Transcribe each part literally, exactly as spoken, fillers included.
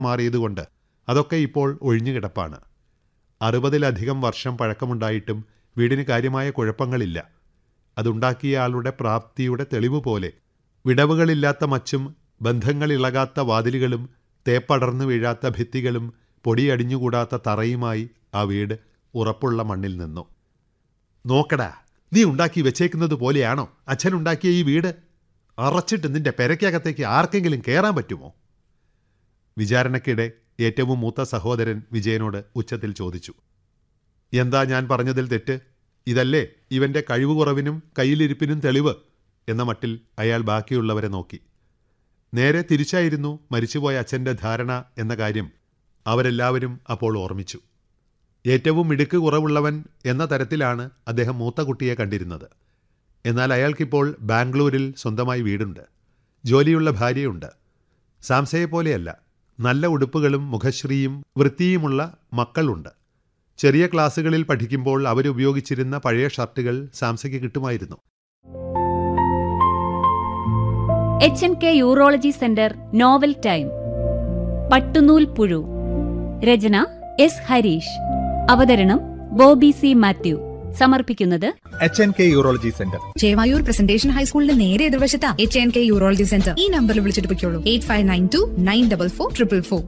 മാറിയതുകൊണ്ട് അതൊക്കെ ഇപ്പോൾ ഒഴിഞ്ഞുകിടപ്പാണ്. അറുപതിലധികം വർഷം പഴക്കമുണ്ടായിട്ടും വീടിന് കാര്യമായ കുഴപ്പങ്ങളില്ല. അതുണ്ടാക്കിയ ആളുടെ പ്രാപ്തിയുടെ തെളിവ് പോലെ വിടവുകളില്ലാത്ത മച്ചും ബന്ധങ്ങളിളകാത്ത വാതിലുകളും തേപ്പടർന്നു വീഴാത്ത ഭിത്തികളും പൊടിയടിഞ്ഞുകൂടാത്ത തറയുമായി ആ വീട് ഉറപ്പുള്ള മണ്ണിൽ നിന്നു. നോക്കടാ, നീ ഉണ്ടാക്കി വെച്ചേക്കുന്നത് പോലെയാണോ അച്ഛനുണ്ടാക്കിയ ഈ വീട്? അറച്ചിട്ട് നിന്റെ പെരയ്ക്കകത്തേക്ക് ആർക്കെങ്കിലും കയറാൻ പറ്റുമോ? വിചാരണയ്ക്കിടെ ഏറ്റവും മൂത്ത സഹോദരൻ വിജയനോട് ഉച്ചത്തിൽ ചോദിച്ചു. എന്താ ഞാൻ പറഞ്ഞതിൽ തെറ്റ്? ഇതല്ലേ ഇവൻ്റെ കഴിവുകുറവിനും കയ്യിലിരിപ്പിനും തെളിവ് എന്ന മട്ടിൽ അയാൾ ബാക്കിയുള്ളവരെ നോക്കി. നേരെ തിരിച്ചായിരുന്നു മരിച്ചുപോയ അച്ഛൻ്റെ ധാരണ എന്ന കാര്യം അവരെല്ലാവരും അപ്പോൾ ഓർമ്മിച്ചു. ഏറ്റവും മിടുക്ക് കുറവുള്ളവൻ എന്ന തരത്തിലാണ് അദ്ദേഹം മൂത്ത കുട്ടിയെ കണ്ടിരുന്നത്. എന്നാൽ അയാൾക്കിപ്പോൾ ബാംഗ്ലൂരിൽ സ്വന്തമായി വീടുണ്ട്, ജോലിയുള്ള ഭാര്യയുണ്ട്. സാംസയെപ്പോലെയല്ല, നല്ല ഉടുപ്പുകളും മുഖശ്രീയും വൃത്തിയുമുള്ള മക്കളുണ്ട്. ചെറിയ ക്ലാസ്സുകളിൽ പഠിക്കുമ്പോൾ അവരുപയോഗിച്ചിരുന്ന പഴയ ഷർട്ടുകൾ സാംസയ്ക്ക് കിട്ടുമായിരുന്നു. H N K urology centre novel time. പട്ടുനൂൽ പുഴു. രചന എസ് ഹരീഷ്. അവതരണം ബോബി സി മാത്യു. സമർപ്പിക്കുന്നത് H N K urology centre, Chevayur presentation ഹൈസ്കൂളിന്റെ നേരെ എതിർവശത്താ H N K urology centre. ഈ നമ്പറിൽ വിളിച്ചിട്ട് പൊയ്ക്കോളൂ. Eight five nine to nine double four triple four.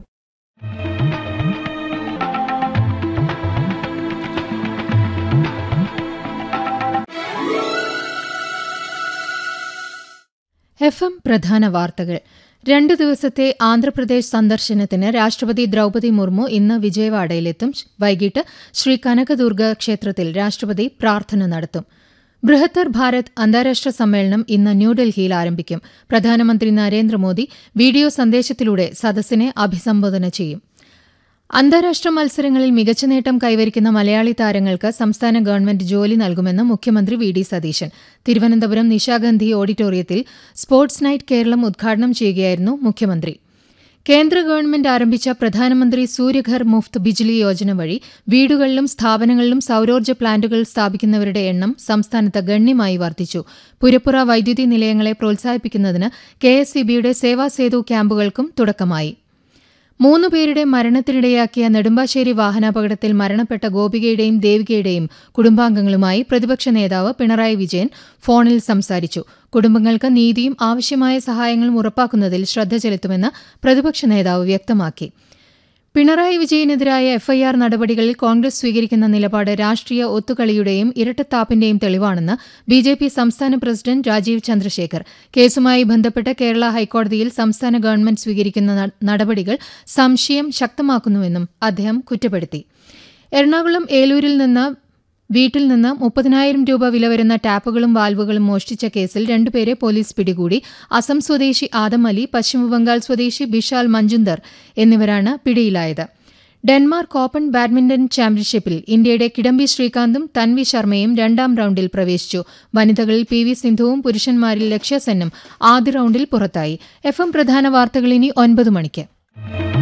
F M പ്രധാന വാർത്തകൾ. രണ്ടു ദിവസത്തെ ആന്ധ്രാപ്രദേശ് സന്ദർശനത്തിന് രാഷ്ട്രപതി ദ്രൌപദി മുർമു ഇന്ന് വിജയവാഡയിലെത്തും. വൈകിട്ട് ശ്രീ കനകദുർഗ ക്ഷേത്രത്തിൽ രാഷ്ട്രപതി പ്രാർത്ഥന നടത്തും. ബൃഹത്തർ ഭാരത് അന്താരാഷ്ട്ര സമ്മേളനം ഇന്ന് ന്യൂഡൽഹിയിൽ ആരംഭിക്കും. പ്രധാനമന്ത്രി നരേന്ദ്രമോദി വീഡിയോ സന്ദേശത്തിലൂടെ സദസ്സിനെ അഭിസംബോധന ചെയ്യും. അന്താരാഷ്ട്ര മത്സരങ്ങളിൽ മികച്ച നേട്ടം കൈവരിക്കുന്ന മലയാളി താരങ്ങൾക്ക് സംസ്ഥാന ഗവൺമെന്റ് ജോലി നൽകുമെന്ന് മുഖ്യമന്ത്രി വി ഡി സതീശൻ. തിരുവനന്തപുരം നിശാഗന്ധി ഓഡിറ്റോറിയത്തിൽ സ്പോർട്സ് നൈറ്റ് കേരളം ഉദ്ഘാടനം ചെയ്യുകയായിരുന്നു മുഖ്യമന്ത്രി. കേന്ദ്ര ഗവൺമെന്റ് ആരംഭിച്ച പ്രധാനമന്ത്രി സൂര്യഘർ മുഫ്ത് ബിജ്ലി യോജന വഴി വീടുകളിലും സ്ഥാപനങ്ങളിലും സൌരോർജ്ജ പ്ലാന്റുകൾ സ്ഥാപിക്കുന്നവരുടെ എണ്ണം സംസ്ഥാനത്ത് ഗണ്യമായി വർദ്ധിച്ചു. പുരപ്പുറ വൈദ്യുതി നിലയങ്ങളെ പ്രോത്സാഹിപ്പിക്കുന്നതിന് കെ എസ് ഇ ബിയുടെ സേവാസേതു ക്യാമ്പുകൾക്കും തുടക്കമായി. മൂന്നുപേരുടെ മരണത്തിനിടയാക്കിയ നെടുമ്പാശ്ശേരി വാഹനാപകടത്തിൽ മരണപ്പെട്ട ഗോപികയുടെയും ദേവികയുടെയും കുടുംബാംഗങ്ങളുമായി പ്രതിപക്ഷ നേതാവ് പിണറായി വിജയൻ ഫോണിൽ സംസാരിച്ചു. കുടുംബങ്ങൾക്ക് നീതിയും ആവശ്യമായ സഹായങ്ങളും ഉറപ്പാക്കുന്നതിൽ ശ്രദ്ധ ചെലുത്തുമെന്ന് പ്രതിപക്ഷ നേതാവ് വ്യക്തമാക്കി. പിണറായി വിജയനെതിരായ എഫ്ഐആർ നടപടികളിൽ കോൺഗ്രസ് സ്വീകരിക്കുന്ന നിലപാട് രാഷ്ട്രീയ ഒത്തുകളിയുടെയും ഇരട്ടത്താപ്പിന്റെയും തെളിവാണെന്ന് ബി ജെ പി സംസ്ഥാന പ്രസിഡന്റ് രാജീവ് ചന്ദ്രശേഖർ. കേസുമായി ബന്ധപ്പെട്ട് കേരള ഹൈക്കോടതിയിൽ സംസ്ഥാന ഗവൺമെന്റ് സ്വീകരിക്കുന്ന നടപടികൾ സംശയം ശക്തമാക്കുന്നുവെന്നും അദ്ദേഹം കുറ്റപ്പെടുത്തി. എറണാകുളം ഏലൂരിൽ നിന്ന് വീട്ടിൽ നിന്ന് മുപ്പതിനായിരം രൂപ വില വരുന്ന ടാപ്പുകളും വാൽവുകളും മോഷ്ടിച്ച കേസിൽ രണ്ടുപേരെ പോലീസ് പിടികൂടി. അസം സ്വദേശി ആദം അലി, പശ്ചിമബംഗാൾ സ്വദേശി ബിഷാൽ മഞ്ജുന്ദർ എന്നിവരാണ് പിടിയിലായത്. ഡെൻമാർക്ക് ഓപ്പൺ ബാഡ്മിന്റൺ ചാമ്പ്യൻഷിപ്പിൽ ഇന്ത്യയുടെ കിഡംബി ശ്രീകാന്തും തൻവി ശർമ്മയും രണ്ടാം റൌണ്ടിൽ പ്രവേശിച്ചു. വനിതകളിൽ പി വി സിന്ധുവും പുരുഷന്മാരിൽ ലക്ഷ്യ സെന്നും ആദ്യ റൌണ്ടിൽ പുറത്തായി. എഫ് എം പ്രധാന വാർത്തകൾ ഇനി ഒൻപത് മണിക്ക്.